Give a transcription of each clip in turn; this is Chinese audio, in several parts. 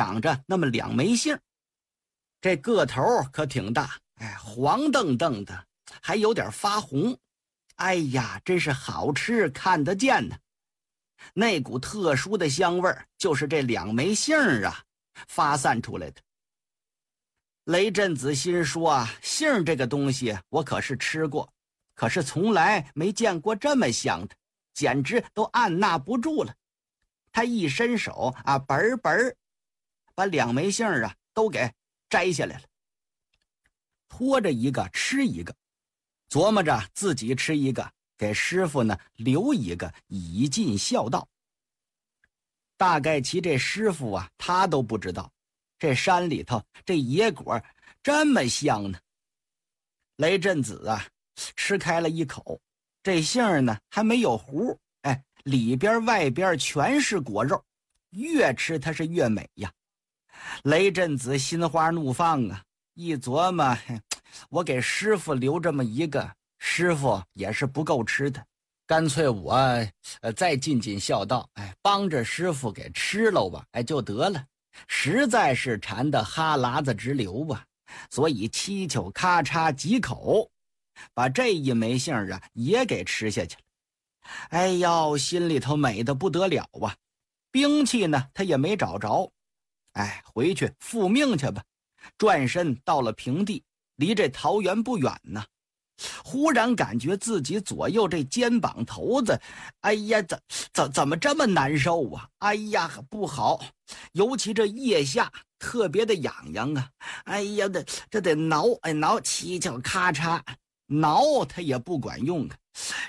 长着那么2枚杏，这个头可挺大，黄澄澄的，还有点发红。哎呀，真是好吃看得见呢。那股特殊的香味就是这2枚杏啊发散出来的。雷震子心说啊，杏这个东西我可是吃过，可是从来没见过这么香的，简直都按捺不住了。他一伸手啊，嘣嘣，把2枚杏啊都给摘下来了，拖着一个吃一个，琢磨着自己吃一个，给师傅呢留一个，以尽孝道。大概其这师傅啊，他都不知道这山里头这野果这么香呢。雷震子啊吃开了一口，这杏呢还没有核，里边外边全是果肉，越吃它是越美呀。雷震子心花怒放啊，一琢磨，我给师傅留这么一个，师傅也是不够吃的，干脆我再尽尽孝道，帮着师傅给吃了吧，就得了。实在是馋得哈喇子直流啊，所以七巧咔嚓几口，把这1枚杏啊也给吃下去了。哎呦，心里头美得不得了啊！兵器呢他也没找着，回去复命去吧。转身到了平地，离这桃园不远呢。忽然感觉自己左右这肩膀头子，哎呀，怎么这么难受啊？哎呀，不好，尤其这腋下特别的痒痒啊！哎呀，这得挠，挠七巧咔嚓，挠它也不管用啊！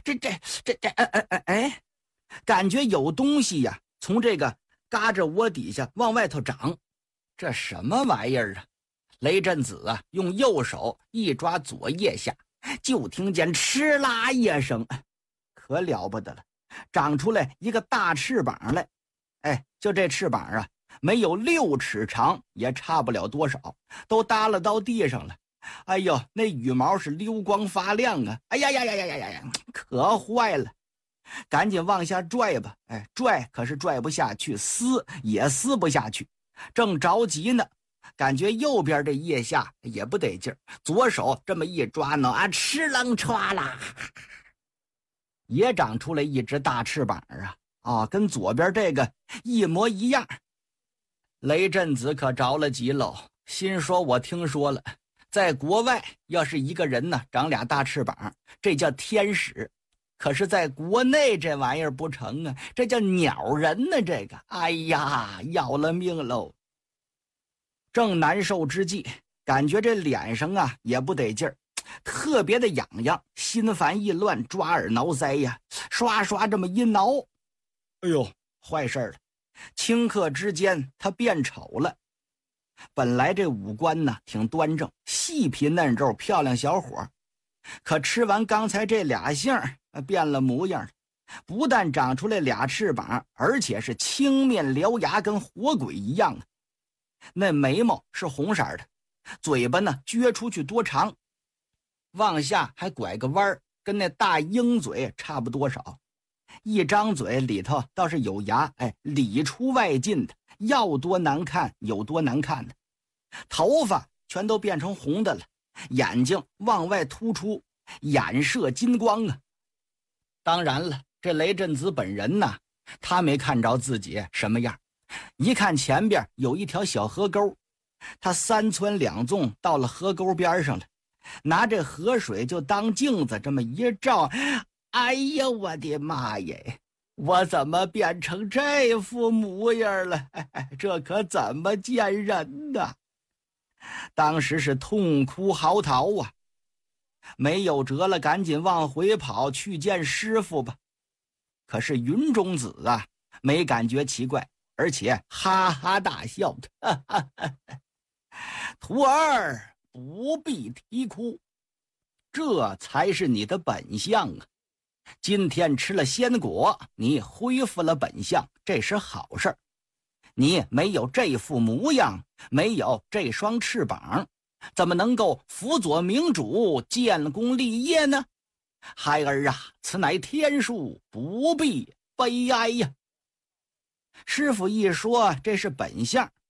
感觉有东西呀，从这个嘎吱窝底下往外头长，这什么玩意儿啊？雷震子啊，用右手一抓左腋下，就听见哧啦一声，可了不得了，长出来一个大翅膀来。就这翅膀啊，没有6尺长，也差不了多少，都耷拉到地上了。哎呦，那羽毛是溜光发亮啊！哎呀呀呀呀呀呀，可坏了！赶紧往下拽吧，拽可是拽不下去，撕也撕不下去，正着急呢。感觉右边这腋下也不得劲儿，左手这么一抓呢，哧楞歘啦，也长出来一只大翅膀啊！跟左边这个一模一样。雷震子可着了急喽，心说我听说了，在国外要是一个人呢长俩大翅膀，这叫天使，可是在国内这玩意儿不成啊，这叫鸟人呢，这个哎呀，要了命喽！正难受之际，感觉这脸上啊也不得劲儿，特别的痒痒，心烦意乱，抓耳挠腮呀，刷刷这么一挠，哎呦，坏事了！顷刻之间他变丑了。本来这五官呢挺端正，细皮嫩肉，漂亮小伙，可吃完刚才这俩杏变了模样了，不但长出来俩翅膀，而且是青面獠牙，跟活鬼一样啊！那眉毛是红色的，嘴巴呢撅出去多长，往下还拐个弯，跟那大鹰嘴差不多少。一张嘴里头倒是有牙，里出外进的，要多难看有多难看的。头发全都变成红的了，眼睛往外突出，眼射金光啊！当然了，这雷震子本人呢，他没看着自己什么样。一看前边有一条小河沟，他3窜2纵到了河沟边上了，拿这河水就当镜子这么一照，哎呀，我的妈耶，我怎么变成这副模样了？这可怎么见人呢？当时是痛哭嚎啕啊！没有辙了，赶紧往回跑去见师傅吧。可是云中子啊，没感觉奇怪，而且哈哈大笑的，徒儿不必啼哭，这才是你的本相啊！今天吃了仙果，你恢复了本相，这是好事儿。你没有这副模样，没有这双翅膀，怎么能够辅佐明主建功立业呢？孩儿啊，此乃天数，不必悲哀呀。师傅一说这是本相，